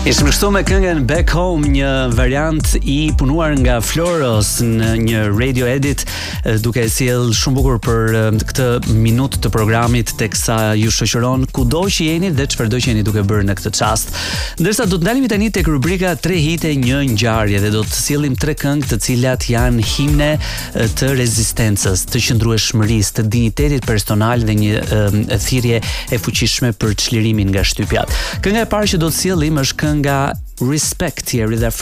Ishim kështu me këngën Back Home, një variant i punuar nga Floros në një radio edit, duke sjell shumë bukur për këtë minutë të programit teksa ju shoqëron kudo që jeni dhe çfarëdo që jeni duke bërë në këtë çast. Ndërsa do të ndalemi tani tek rubrika 3 hite një ngjarje dhe do të sjellim 3 këngë të cilat janë himne të rezistencës, të qëndrueshmërisë, të dinjitetit personal dhe një thirrje e fuqishme për çlirimin nga shtypja. Kënga e parë që do të sjellim është kënga Respect, Thierry